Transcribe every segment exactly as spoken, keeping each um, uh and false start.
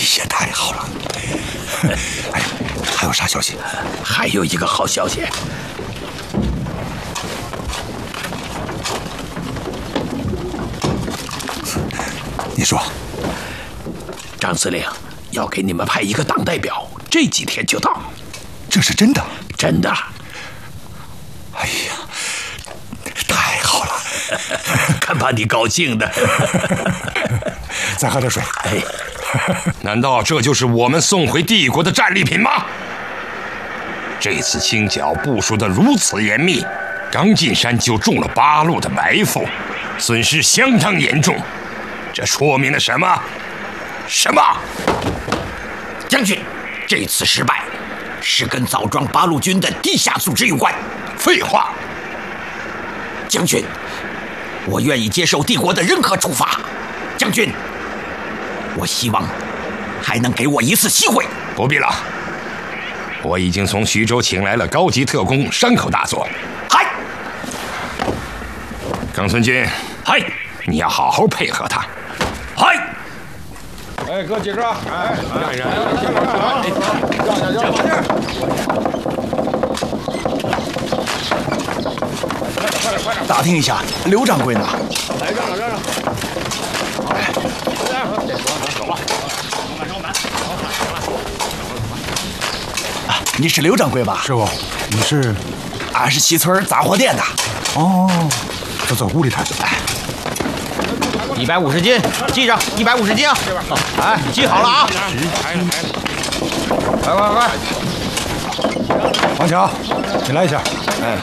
呀，太好了！哎呀，还有啥消息？ 还有一个好消息。 你说， 张司令要给你们派一个党代表，这几天就到。 这是真的？ 真的。 哎呀，太好了！ 看把你高兴的。 再喝点水。 哎， 难道这就是我们送回帝国的战利品吗？这次清剿部署得如此严密，刚进山就中了八路的埋伏，损失相当严重。这说明了什么？什么？ 将军，这次失败是跟枣庄八路军的地下组织有关。 废话。 将军，我愿意接受帝国的任何处罚。将军，我希望还能给我一次机会。 不必了，我已经从徐州请来了高级特工山口大佐。 嗨， 冈村君， 嗨， 你要好好配合他。 嗨。 哎，哥几个，哎，让一让，让让让，让让。快点快点！ 打听一下，刘掌柜呢？ 来，让让让让。哎，走吧。 啊，你是刘掌柜吧？ 师傅，你是？ 俺是西村杂货店的。 哦，走走，屋里谈。 哎。 一百五十斤，记着，一百五十斤啊！哎，记好了啊！快快快！ 王强，你来一下。 哎，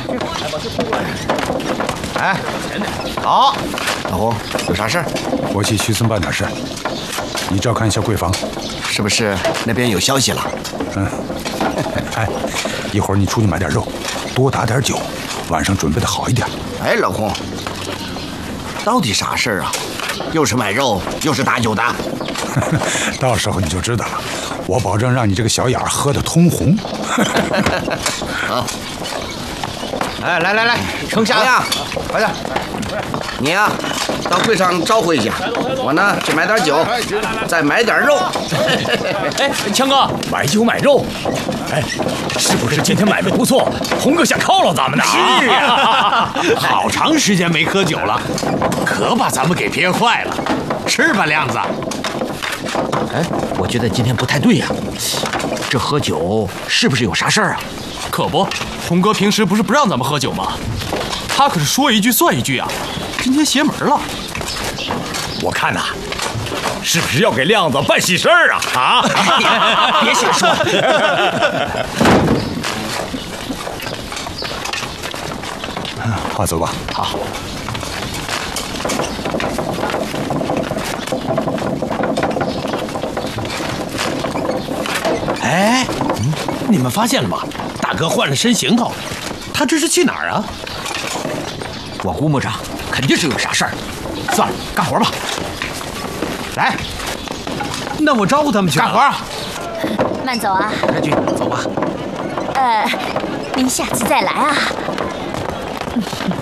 哎，好。 老胡，有啥事儿？ 我去徐村办点事，你照看一下柜房， 是不是那边有消息了？ 嗯。哎，一会儿你出去买点肉，多打点酒，晚上准备的好一点。 哎，老胡，到底啥事儿啊？又是买肉，又是打酒的， 到时候你就知道了。我保证让你这个小眼儿喝得通红。 好， 哎，来来来，盛下呀， 快点！ 你呀，到柜上招呼一下，我呢去买点酒，再买点肉。 哎，强哥，买酒买肉，哎，是不是今天买卖不错？红哥想犒劳咱们呢？ 是呀，好长时间没喝酒了，可把咱们给憋坏了。吃吧，亮子。 哎，我觉得今天不太对呀、啊，这喝酒是不是有啥事儿啊？ 可不，红哥平时不是不让咱们喝酒吗？他可是说一句算一句啊，今天邪门了。 我看呐、啊，是不是要给亮子办喜事儿啊？啊！ 别瞎说。 好，走吧。 好。 哎，嗯，你们发现了吗？大哥换了身行头，他这是去哪儿啊？ 我估摸着肯定是有啥事儿。算了，干活吧。来， 那我招呼他们去干活。 慢走啊， 开军，走吧。 呃，您下次再来啊。